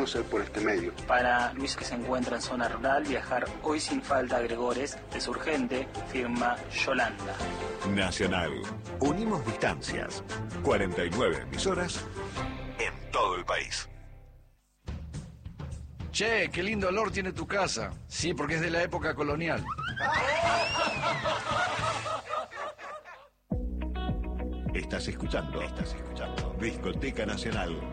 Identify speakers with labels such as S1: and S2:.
S1: conocer por este medio.
S2: Para Luis, que se encuentra en zona rural, viajar hoy sin falta a Gregores es urgente, firma Yolanda.
S3: Nacional. Unimos distancias. 49 emisoras en todo el país.
S4: Che, qué lindo olor tiene tu casa. Sí, porque es de la época colonial.
S3: Estás escuchando Discoteca Nacional